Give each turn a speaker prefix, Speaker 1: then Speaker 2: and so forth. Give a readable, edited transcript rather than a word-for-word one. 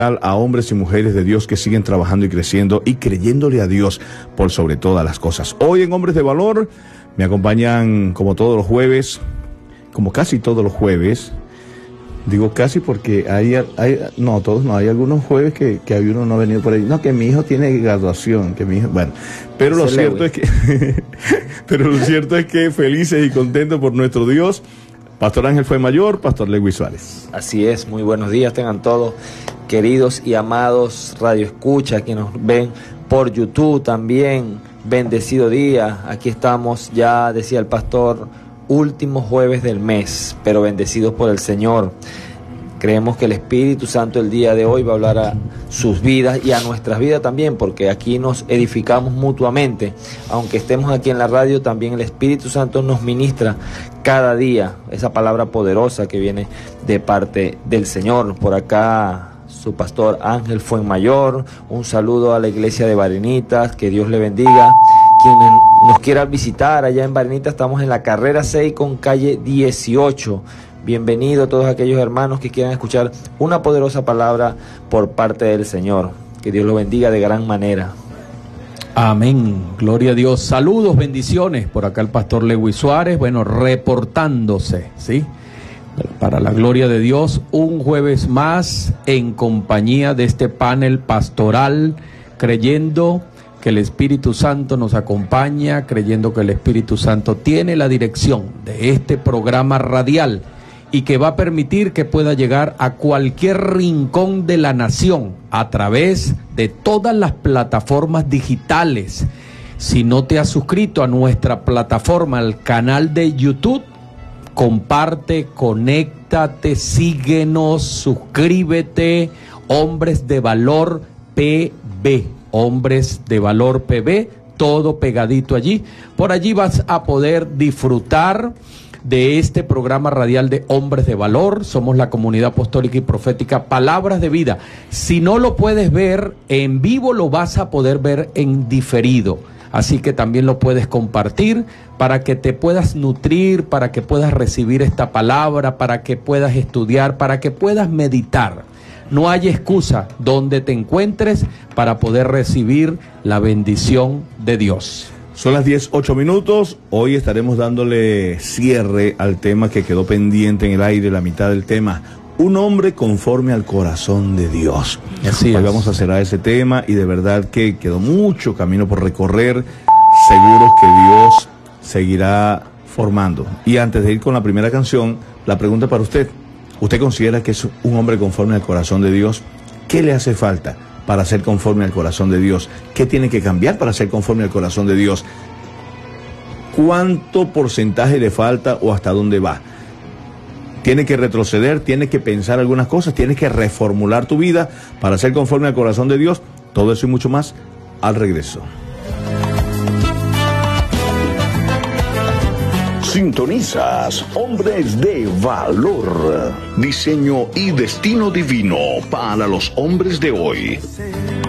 Speaker 1: a hombres y mujeres de Dios que siguen trabajando y creciendo y creyéndole a Dios por sobre todas las cosas. Hoy en Hombres de Valor me acompañan como todos los jueves, como casi todos los jueves. Digo casi porque hay algunos jueves que uno no ha venido por ahí. No, que mi hijo tiene graduación, que mi hijo, bueno, pero lo cierto es que felices y contentos por nuestro Dios. Pastor Ángel Fuenmayor, Pastor Lewis Suárez.
Speaker 2: Así es, muy buenos días tengan todos, queridos y amados Radio Escucha, que nos ven por YouTube también. Bendecido día, aquí estamos, ya decía el pastor, último jueves del mes, pero bendecidos por el Señor. Creemos que el Espíritu Santo el día de hoy va a hablar a sus vidas y a nuestras vidas también, porque aquí nos edificamos mutuamente. Aunque estemos aquí en la radio, también el Espíritu Santo nos ministra cada día esa palabra poderosa que viene de parte del Señor. Por acá su pastor Ángel Fuenmayor, un saludo a la iglesia de Barenitas, que Dios le bendiga. Quienes nos quieran visitar allá en Barenitas, estamos en la carrera 6 con calle 18. Bienvenido a todos aquellos hermanos que quieran escuchar una poderosa palabra por parte del Señor. Que Dios lo bendiga de gran manera.
Speaker 3: Amén, gloria a Dios. Saludos, bendiciones. Por acá el pastor Lewis Suárez, bueno, reportándose, ¿sí? Para la gloria de Dios, un jueves más en compañía de este panel pastoral, creyendo que el Espíritu Santo nos acompaña, creyendo que el Espíritu Santo tiene la dirección de este programa radial y que va a permitir que pueda llegar a cualquier rincón de la nación a través de todas las plataformas digitales. Si no te has suscrito a nuestra plataforma, al canal de YouTube, comparte, conéctate, síguenos, suscríbete. Hombres de Valor PB, Hombres de Valor PB, todo pegadito allí. Por allí vas a poder disfrutar de este programa radial de Hombres de Valor. Somos la comunidad apostólica y profética Palabras de Vida. Si no lo puedes ver en vivo, lo vas a poder ver en diferido. Así que también lo puedes compartir para que te puedas nutrir, para que puedas recibir esta palabra, para que puedas estudiar, para que puedas meditar. No hay excusa donde te encuentres para poder recibir la bendición de Dios.
Speaker 1: Son las 10:08. Hoy estaremos dándole cierre al tema que quedó pendiente en el aire, la mitad del tema. Un hombre conforme al corazón de Dios.
Speaker 3: Así
Speaker 1: Hoy vamos a cerrar ese tema y de verdad que quedó mucho camino por recorrer. Seguros que Dios seguirá formando. Y antes de ir con la primera canción, la pregunta para usted. ¿Usted considera que es un hombre conforme al corazón de Dios? ¿Qué le hace falta para ser conforme al corazón de Dios? ¿Qué tiene que cambiar para ser conforme al corazón de Dios? ¿Cuánto porcentaje le falta o hasta dónde va? Tiene que retroceder, tiene que pensar algunas cosas, tiene que reformular tu vida para ser conforme al corazón de Dios. Todo eso y mucho más al regreso.
Speaker 4: Sintonizas Hombres de Valor, diseño y destino divino para los hombres de hoy.